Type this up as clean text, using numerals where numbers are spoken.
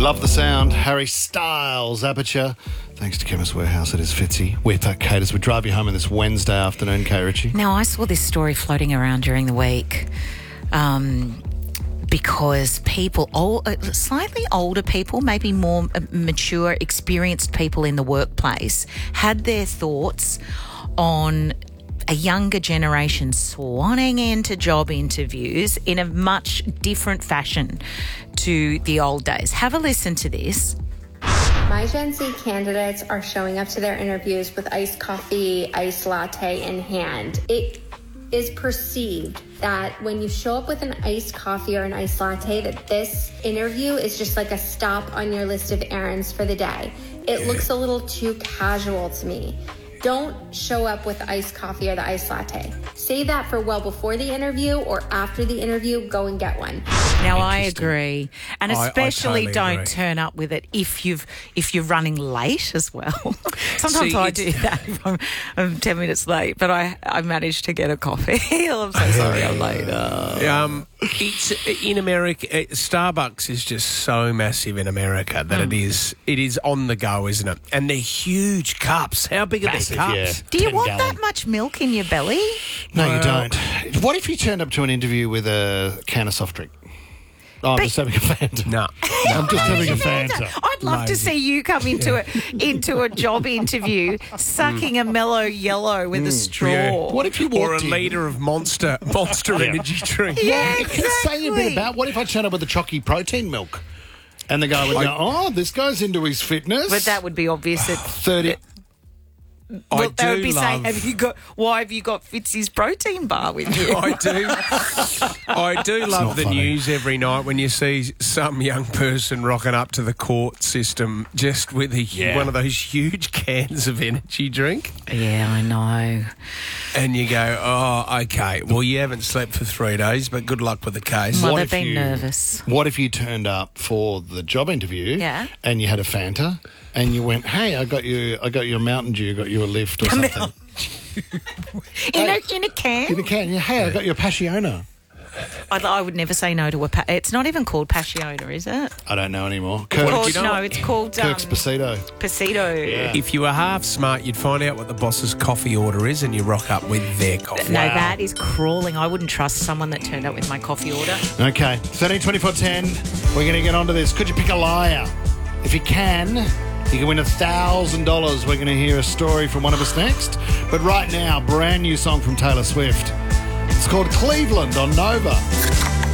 Love the sound. Harry Styles, Aperture. Thanks to Chemist Warehouse, it is Fitzy with Kate as we drive you home on this Wednesday afternoon, Kate Ritchie. Now, I saw this story floating around during the week because people, slightly older people, maybe more mature, experienced people in the workplace, had their thoughts on a younger generation swanning into job interviews in a much different fashion to the old days. Have a listen to this. My Gen Z candidates are showing up to their interviews with iced coffee, iced latte in hand. It is perceived that when you show up with an iced coffee or an iced latte, that this interview is just like a stop on your list of errands for the day. It looks a little too casual to me. Don't show up with the iced coffee or the iced latte. Save that for well before the interview or after the interview. Go and get one. Now, I agree. And especially I totally don't agree. turn up with it if you're running late as well. Sometimes I do that if I'm 10 minutes late, but I managed to get a coffee. I'm so sorry I'm late. It's in America. Starbucks is just so massive in America that it is on the go, isn't it? And they're huge cups. How big are the cups? Yeah. Do you 10 want gallon. that much milk in your belly? No, you don't. What if you turned up to an interview with a can of soft drink? Oh, I'm just having a Fanta. No. I'm just having a Fanta. I'd love to see you come into a job interview sucking a mellow yellow with a straw. Yeah. What if you Or a walked in? litre of Monster energy drink. Yeah, It can say a bit about what if I turned up with a chalky protein milk? And the guy would go, oh, this guy's into his fitness. But that would be obvious at 30. Well, I they would do be saying, love. why have you got Fitzy's protein bar with you? I do love not the funny. news every night when you see some young person rocking up to the court system just with one of those huge cans of energy drink. Yeah, I know. And you go, oh, okay, well, you haven't slept for 3 days, but good luck with the case. Well, What they've if been you- nervous. What if you turned up for the job interview and you had a Fanta and you went, hey, I got you a Mountain Dew, got you a lift or something. In a can? In a can. Yeah, hey, I got you a Passiona. I would never say no to it's not even called Passiona, is it? I don't know anymore. It's called Kirk's Pasito. Pasito. Yeah. If you were half smart, you'd find out what the boss's coffee order is and you rock up with their coffee. No, that is crawling. I wouldn't trust someone that turned up with my coffee order. Okay, 13 24 10. We're going to get onto this. Could you pick a liar? If you can win $1,000. We're going to hear a story from one of us next. But right now, brand new song from Taylor Swift. It's called Cleveland on Nova.